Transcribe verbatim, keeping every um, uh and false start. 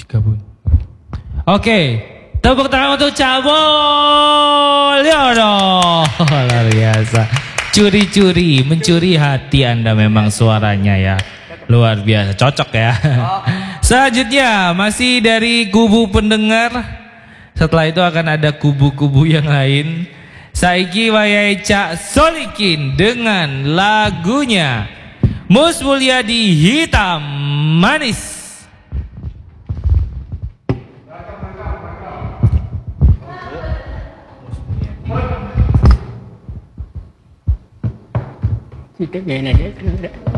Gabung. Oke, tepuk tangan untuk Cabol. Luar biasa. Curi-curi, mencuri hati Anda memang suaranya ya. Luar biasa, cocok ya. Selanjutnya masih dari kubu pendengar. Setelah itu akan ada kubu-kubu yang lain. Saiki wayahe Cak Solikin dengan lagunya Mus Mulyadi Hitam Manis. Kita gak ada.